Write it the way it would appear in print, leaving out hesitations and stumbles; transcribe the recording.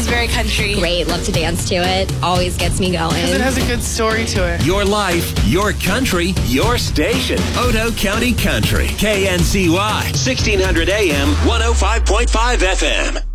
is very country. Great. Love to dance to it. Always gets me going. Because it has a good story to it. Your life, your country, your station. Otoe County Country. KNCY. 1600 AM, 105.5 FM.